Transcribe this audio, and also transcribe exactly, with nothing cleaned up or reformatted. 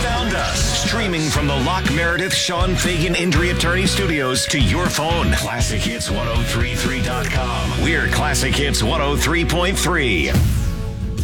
found us. Streaming from the Locke Meredith Sean Fagan Injury Attorney Studios to your phone. Classic Hits ten thirty-three dot com. We're Classic Hits one oh three point three.